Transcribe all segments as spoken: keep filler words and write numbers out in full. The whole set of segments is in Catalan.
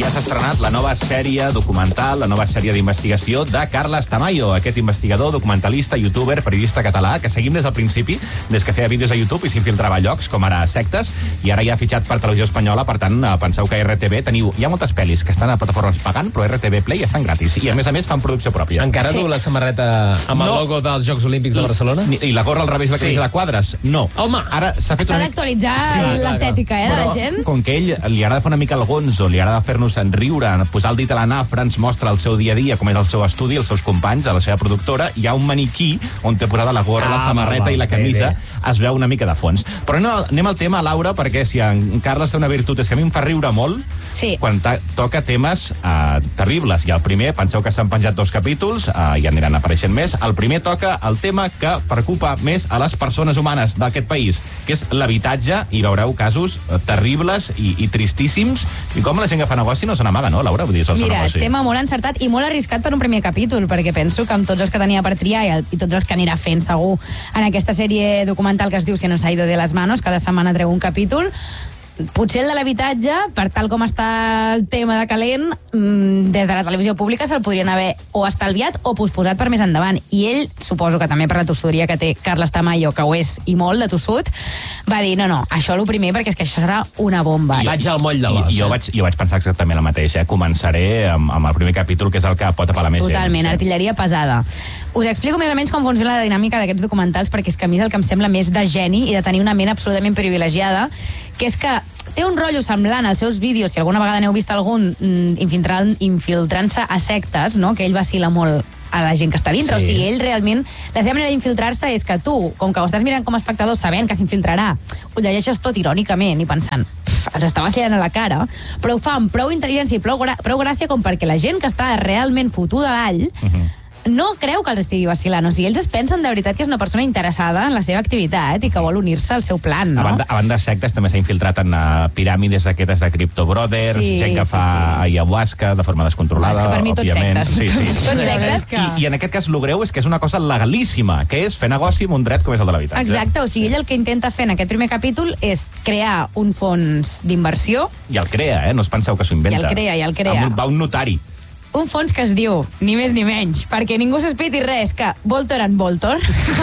ja s'ha estrenat la nova sèrie documental, la nova sèrie d'investigació de Carles Tamayo, aquest investigador, documentalista, youtuber, periodista català, que seguim des del principi, des que feia vídeos a YouTube i s'infiltrava a llocs, com ara sectes, i ara ja ha fitxat per Televisió Espanyola, per tant, penseu que a R T V teniu... Hi ha moltes pel·lis que estan a plataformes pagant, però R T V Play estan gratis, i a més a més fan producció pròpia. Encara du la samarreta amb el No. logo dels Jocs Olímpics de Barcelona? I, i la gorra al revés de camisa Sí. de quadres? No. Home! Ara s'ha fet S'ha una... d'actualitzar clar, l'estètica, eh, de la Però, gent. com que ell li agrada fer una mica el gonzo, li agrada fer-nos enriure, posar el dit a la nafra, ens mostra el seu dia a dia, com és el seu estudi, els seus companys, a la seva productora, hi ha un maniquí on té posada la gorra, Ah, la samarreta val, i la bé, camisa, bé. es veu una mica de fons. Però no, anem al tema, Laura, perquè si en Carles té una virtut, és que a mi em fa riure molt Sí. quan toca temes uh, terribles. I el primer, penseu que s'han penjat dos capítols, uh, i aniran apareixent més. El primer toca el tema que preocupa més a les persones humanes d'aquest país, que és l'habitatge, i veureu casos uh, terribles i, i tristíssims, i com la gent que fa negoci no se n'amaga, no, Laura? Vull dir, és el seu Mira, negoci. tema molt encertat i molt arriscat per un primer capítol, perquè penso que amb tots els que tenia per triar i, el, i tots els que anirà fent segur en aquesta sèrie documental que es diu Si no s'ha ido de les manos, cada setmana treu un capítol, potser el de l'habitatge, per tal com està el tema de calent, mmm, des de la televisió pública se'l podrien haver o estalviat o posposat per més endavant. I ell, suposo que també per la tossuderia que té Carles Tamayo, que ho és i molt de tossut, va dir, no, no, això el primer, perquè és que això serà una bomba. I vaig al moll de l'os. I, jo, eh? vaig, jo vaig pensar exactament el mateix, eh? Començaré amb, amb el primer capítol, que és el que pot apel·lar més gent. Totalment, artilleria pesada. Us explico més o menys com funciona la dinàmica d'aquests documentals, perquè és que a mi és el que em sembla més de geni i de tenir una ment absolutament privilegiada, que és que té un rotllo semblant als seus vídeos, si alguna vegada n'heu vist algun, infiltrant- infiltrant-se a sectes, no? Que ell vacila molt a la gent que està dintre. Sí. O sigui, ell realment... La seva manera d'infiltrar-se és que tu, com que ho estàs mirant com a espectador, sabent que s'infiltrarà, ho llegeixes tot irònicament i pensant, pff, els està vacilant a la cara, però ho fa amb prou intel·ligència i prou, gra prou gràcia com perquè la gent que està realment fotuda a all Uh-huh. no creu que els estigui vacilant. O sigui, ells es pensen de veritat que és una persona interessada en la seva activitat i que vol unir-se al seu plan, no? A banda, a banda de sectes, també s'ha infiltrat en uh, piràmides d'aquestes de Crypto Brothers, Sí, gent que sí, fa sí. ayahuasca de forma descontrolada, És que per mi tot òbviament. sectes. Sí, sí. Tot sectes que... I, I en aquest cas, el greu és que és una cosa legalíssima, que és fer negoci amb un dret com és el de l'habitatge. Exacte, o sigui, ell el que intenta fer en aquest primer capítol és crear un fons d'inversió, I el crea, eh? No us penseu que s'ho inventa. I el crea, i el crea. Amb un, va un notari. un fons que es diu, ni més ni menys, perquè ningú s'espiti res, que Voltor and Voltor.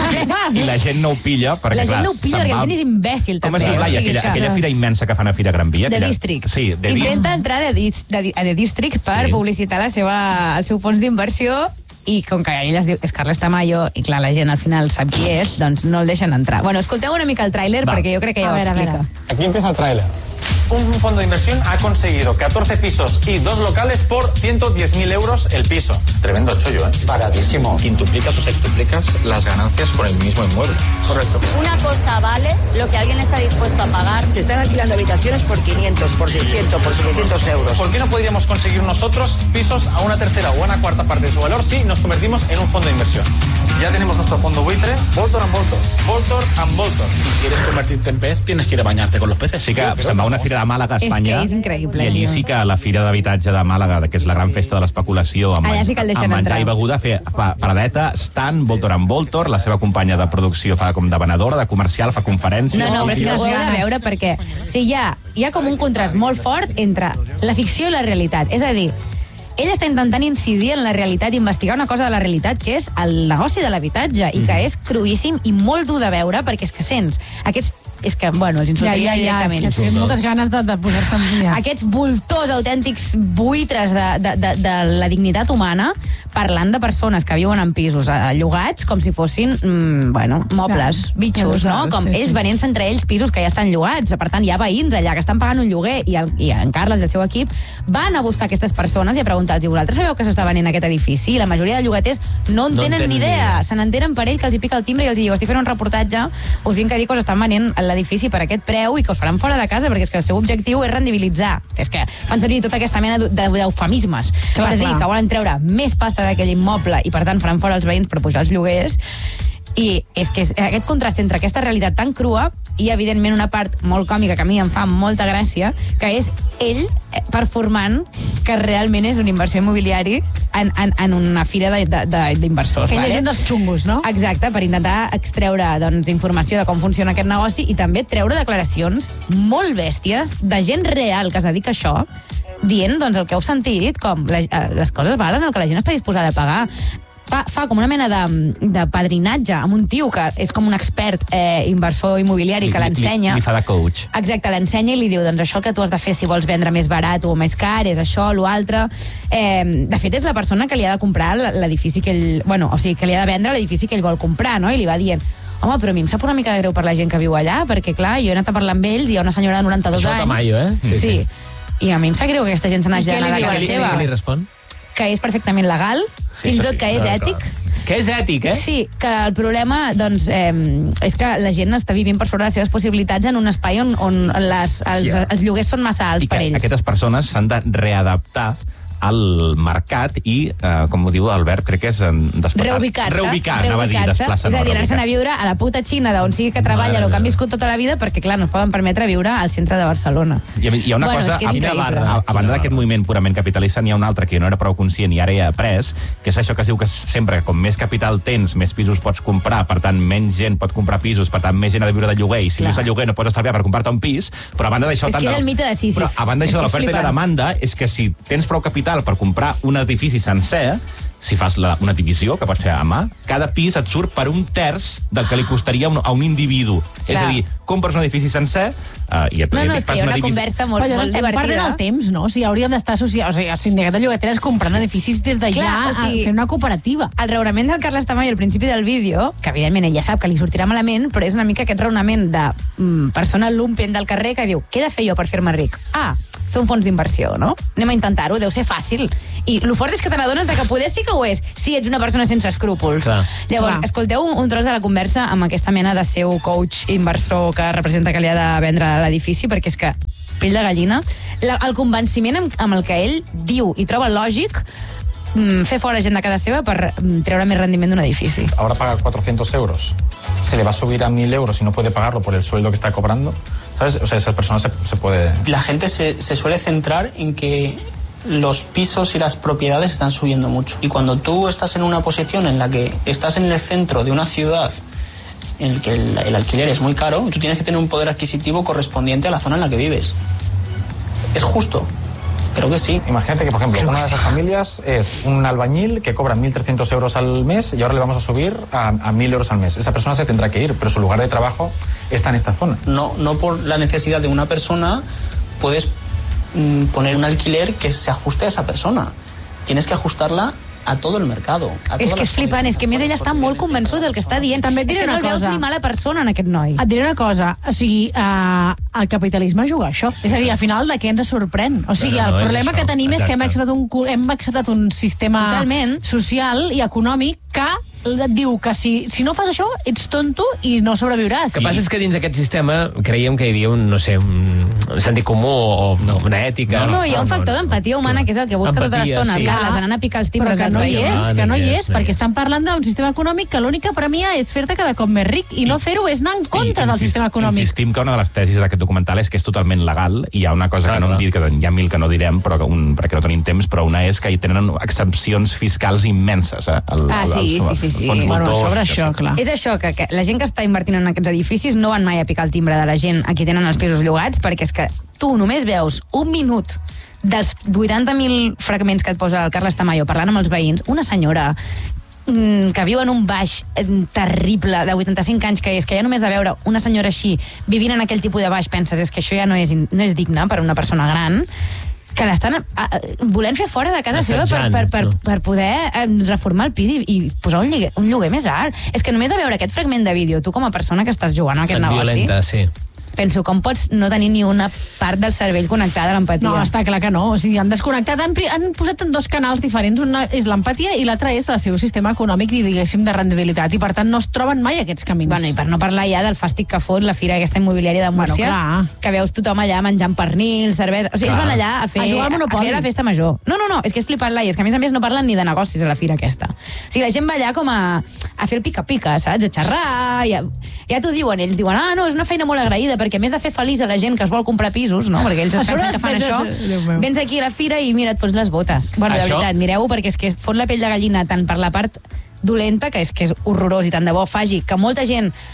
I la gent no ho pilla, perquè La gent clar, no ho pilla, se'n perquè va- la gent és imbècil, Com també. es diu, o Laia, sigui, aquella, que- aquella fira immensa que fan a Fira Gran Via? The aquella... District. Sí, The Intenta District. entrar de, dis- de, a The District per Sí. publicitar la seva, el seu fons d'inversió i com que ell es diu és Carles Tamayo i clar, la gent al final sap qui és, doncs no el deixen entrar. Bueno, escolteu una mica el tràiler Va. perquè jo crec que ja A ho ver, a ver, a explica. ver. Aquí empieza el tráiler. Un fondo de inversión ha conseguido catorce pisos y dos locales por ciento diez mil euros el piso. Tremendo chollo, ¿eh? Baratísimo. Quintuplicas o sextuplicas las ganancias por el mismo inmueble. Correcto. Una cosa vale lo que alguien está dispuesto a pagar. Se están alquilando habitaciones por quinientos, por seiscientos, por setecientos euros. ¿Por qué no podríamos conseguir nosotros pisos a una tercera o a una cuarta parte de su valor si nos convertimos en un fondo de inversión? Ya tenemos nuestro fondo buitre, Voltor and Voltor. Voltor and Voltor. Si quieres convertirte en pez, tienes que ir a bañarte con los peces. Sí que se'n va a una fira de Màlaga, a És que Espanya, és increïble, i allí tio. sí que la fira d'habitatge de Màlaga, que és la gran festa de l'especulació, amb, Allà sí que el deixen amb menjar entrar. i beguda, fer pa- paradeta, Stan, Voltor and Voltor, la seva companya de producció fa com de venedora, de comercial, fa conferències. No, no, però és que ho heu de veure perquè o sigui, hi, ha, hi ha com un contrast molt fort entre la ficció i la realitat. És a dir, ell està intentant incidir en la realitat, investigar una cosa de la realitat, que és el negoci de l'habitatge, i que és cruíssim i molt dur de veure, perquè és que sents aquests... És que, bueno, els Ja, insultaria ja, ja, és directament. que tinc moltes ganes de, de posar-te en dia. Aquests voltors autèntics buitres de, de, de, de la dignitat humana parlant de persones que viuen en pisos eh, llogats com si fossin, mm, bueno, mobles, Clar, bitxos, clar, no? Com sí, ells sí. venent-se entre ells pisos que ja estan llogats. Per tant, hi ha veïns allà que estan pagant un lloguer i, el, i en Carles i el seu equip van a buscar aquestes persones i a preguntar-los, i vosaltres sabeu que s'està venent aquest edifici? I la majoria de llogaters no en No en tenen tenen ni ni idea. idea. Se n'entenen per ell, que els hi pica el timbre i els diu, estic fent un reportatge, us vinc a dir que us estan venent l'edifici per aquest preu i que us faran fora de casa, perquè és que el seu objectiu és rendibilitzar. És que fan servir tota aquesta mena d'eu- d'eufemismes per Clar, dir clar. que volen treure més pasta d'aquell immoble i per tant faran fora els veïns per pujar els lloguers. I és que és aquest contrast entre aquesta realitat tan crua i, evidentment, una part molt còmica que a mi em fa molta gràcia, que és ell eh, performant que realment és un inversor immobiliari en, en, en una fira de- de- de- d'inversors. Que ell vale? és un dels xungos, no? Exacte, per intentar extreure doncs, informació de com funciona aquest negoci i també treure declaracions molt bèsties de gent real que es dedica a això, dient doncs, el que heu sentit, com la, les coses valen el que la gent està disposada a pagar. Fa, fa com una mena de, de padrinatge amb un tio que és com un expert eh, inversor immobiliari que l'ensenya. Li, li fa de coach. Exacte, l'ensenya i li diu, doncs això el que tu has de fer si vols vendre més barat o més car, és això, l'altre. Eh, de fet, és la persona que li ha de comprar l'edifici que ell... Bueno, o sigui, que li ha de vendre l'edifici que ell vol comprar, no? I li va dient, home, però a mi em sap una mica de greu per la gent que viu allà, perquè, clar, jo he anat a parlar amb ells i hi ha una senyora de noranta-dos això anys. Tamayo, eh? Sí, sí. I a mi em sap greu que aquesta gent se n'hagi d'anar de casa seva. Què li respon? Que és perfectament legal, Sí, fins i tot sí, que és clar, ètic. clar. Que és ètic, eh? Sí, que el problema doncs, eh, és que la gent està vivint per sobre de les seves possibilitats en un espai on, on les, els, Sí. els lloguers són massa alts I que per ells. aquestes persones s'han de readaptar al mercat i, eh, com ho diu el verb, crec que és desplaçar. Reubicar-se. Reubicar, anava a dir, Reubicar-se. desplaçar. És a dir, no, anar-se'n a reubicar. viure a la puta Xina, d'on sigui que treballen o que han viscut tota la vida, perquè, clar, no es poden permetre viure al centre de Barcelona. Hi ha, hi ha una Bueno, cosa, és que és a, increïble. a, a banda d'aquest moviment purament capitalista, n'hi ha una altra que jo no era prou conscient i ara ja he après, que és això que es diu que sempre, com més capital tens, més pisos pots comprar, per tant, menys gent pot comprar pisos, per tant, més gent ha de viure de lloguer, i si Clar. vius de lloguer no pots estalviar per comprar-te un pis, però a banda d'això... És tant que és de- el mite de Sísif. Però a banda És d'això de que és l'oferta i la flipant. demanda, és que si tens prou capital per comprar un edifici sencer, si fas la, una divisió, que pots fer a mà, cada pis et surt per un terç del que li costaria a un, a un individu. És Clar. a dir, compres un edifici sencer uh, i et No, no, és fas que hi ha un una edifici- conversa molt, Però molt estem perdent divertida. el temps, no? O sigui, hauríem d'estar associats... O sigui, el sindicat de llogateres comprant edificis des d'allà, Clar, o sigui, fent una cooperativa. El raonament del Carles Tamayo al principi del vídeo, que evidentment ell ja sap que li sortirà malament, però és una mica aquest raonament de mm, persona lumpen del carrer que diu, què he de fer jo per fer-me ric? Ah, fer un fons d'inversió, no? Anem a intentar-ho, deu ser fàcil. I el fort és que te n'adones de que poder sí que ho és, si ets una persona sense escrúpols. Clar. Llavors, Clar. escolteu un, un tros de la conversa amb aquesta mena de seu coach inversor que representa que li ha de vendre l'edifici, perquè és que, pell de gallina, la, el convenciment amb, amb el que ell diu i troba lògic mm, fer fora gent de casa seva per mm, treure més rendiment d'un edifici. Ahora paga cuatrocientos euros. Se le va a subir a mil euros y no puede pagarlo por el sueldo que está cobrando. ¿Sabes? O sea, esa persona se, se puede... La gente se, se suele centrar en que los pisos y las propiedades están subiendo mucho. Y cuando tú estás en una posición en la que estás en el centro de una ciudad en el que el, el alquiler es muy caro, tú tienes que tener un poder adquisitivo correspondiente a la zona en la que vives. ¿Es justo? Creo que sí. Imagínate que, por ejemplo, una de esas familias es un albañil que cobra mil trescientos euros al mes y ahora le vamos a subir a, a mil euros al mes. Esa persona se tendrá que ir, pero su lugar de trabajo está en esta zona. No, no por la necesidad de una persona puedes mm, poner un alquiler que se ajuste a esa persona. Tienes que ajustarla a todo el mercado. A És todas que és las flipant, és que a més ell condiciones està molt convençut del que està dient. També et És diré que no una el veus cosa. ni mala persona en aquest noi. Et diré una cosa, o sigui, uh, el capitalisme juga a això. És a dir, al final, de què ens sorprèn? O sigui, No, no, el és problema això, que tenim és que hem exacte. acceptat un, cu- hem acceptat un sistema Totalment. social i econòmic que et diu que si, si no fas això, ets tonto i no sobreviuràs. El que passa és que dins aquest sistema creiem que hi havia un, no sé, un, un sentit comú o no, una ètica. No, no, hi ha un factor d'empatia humana que és el que busca tota Empatia, l'estona, sí. el Carles, anant a picar els timbres Però que dels no hi veïns. és, Ah, que no no hi hi és, és, no hi perquè és. estan parlant d'un sistema econòmic que l'única premia és fer-te cada cop més ric i no fer-ho és anar en contra del sistema econòmic. Insistim que una de les tesis d'aquest documental és que és totalment legal i hi ha una cosa Clar, que no hem clar. dit, que hi ha mil que no direm, però que un, perquè no tenim temps, però una és que hi tenen exempcions fiscals immenses. Eh? El, Ah, sí, sí, sí, sí. fons Bueno, voltors, sobre això, clar. És això, que, que la gent que està invertint en aquests edificis no van mai a picar el timbre de la gent a qui tenen els pisos llogats, perquè és que tu només veus un minut dels vuitanta mil fragments que et posa el Carles Tamayo parlant amb els veïns, una senyora mm, que viu en un baix eh, terrible de vuitanta-cinc anys, que és que ja només de veure una senyora així vivint en aquell tipus de baix penses és que això ja no és, in- no és digne per a una persona gran, que l'estan ah, volent fer fora de casa seva per, Assetjant, per, per, no? per poder eh, reformar el pis i, i posar un lloguer, un lloguer més alt. És que només de veure aquest fragment de vídeo, tu com a persona que estàs jugant a aquest Et negoci, violenta, sí. penso, com pots no tenir ni una part del cervell connectada a l'empatia? No, està clar que no. O sigui, han desconnectat, han, pri- han posat en dos canals diferents. Una és l'empatia i l'altra és el seu sistema econòmic i, diguéssim, de rendibilitat. I, per tant, no es troben mai aquests camins. Bueno, i per no parlar ja del fàstic que fot la fira aquesta immobiliària de Bueno, Múrcia, clar. que veus tothom allà menjant pernil, cervesa... O sigui, Clar. ells van allà a fer, A jugar al Monopoli. a fer la festa major. No, no, no, és que és flipant-la, i és que a més a més no parlen ni de negocis a la fira aquesta. O sigui, la gent va allà com a, a fer el pica-pica, saps? A xerrar, ja, ja t'ho diuen, ells diuen, ah, no, és una feina molt agraïda, perquè a més de fer feliç a la gent que es vol comprar pisos, no? Perquè ells A es sobre pensen que fan després això, és- Déu meu. vens aquí a la fira i mira, et fots les botes. Bueno, de Això- veritat, mireu-ho, perquè és que fot la pell de gallina tant per la part dolenta, que és que és horrorós i tant de bo faci que molta gent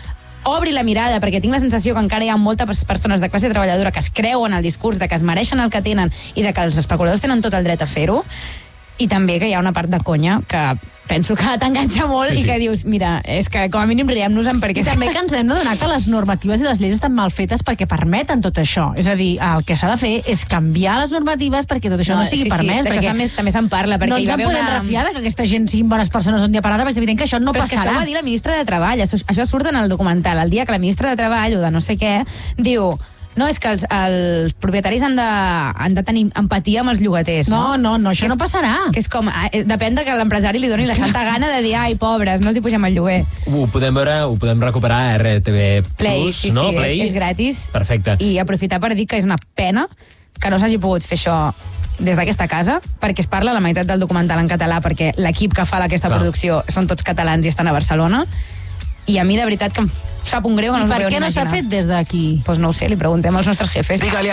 obri la mirada, perquè tinc la sensació que encara hi ha moltes persones de classe treballadora que es creuen el discurs de que es mereixen el que tenen i de que els especuladors tenen tot el dret a fer-ho, i també que hi ha una part de conya que penso que t'enganxa molt sí, sí. i que dius, mira, és que com a mínim riem-nos-en perquè... I també que ens hem d'adonar que les normatives i les lleis estan mal fetes perquè permeten tot això. És a dir, el que s'ha de fer és canviar les normatives perquè tot això no, no sigui sí, permès. Sí, perquè també, també se'n parla. Perquè no ens en podem una... refiar que aquesta gent siguin bones persones un dia per l'altre, perquè és evident que això no però passarà. Però és que això ho va dir la ministra de Treball, això, això surt en el documental. El dia que la ministra de Treball o de no sé què diu... No, és que els, els propietaris han de, han de tenir empatia amb els llogaters, no? No, no, no, això que és, no passarà. Que és com, depèn de que l'empresari li doni la santa gana de dir, ai, pobres, no els hi pugem el lloguer. Ho podem veure, ho podem recuperar a R T V Play, Plus, sí, no? sí, Play. És, és gratis. Perfecte. I aprofitar per dir que és una pena que no s'hagi pogut fer això des d'aquesta casa, perquè es parla la meitat del documental en català, perquè l'equip que fa aquesta Clar. producció són tots catalans i estan a Barcelona. I a mi, de veritat, que em sap un greu que no us ho podeu I per què no s'ha fet des d'aquí? Doncs pues no ho sé, li preguntem als nostres jefes. Dígale